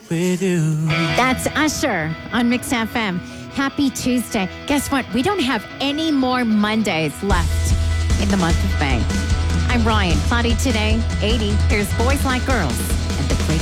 with you. That's Usher on Mix FM. Happy Tuesday. Guess what? We don't have any more Mondays left in the month of May. I'm Ryan. Cloudy today, 80. Here's Boys Like Girls.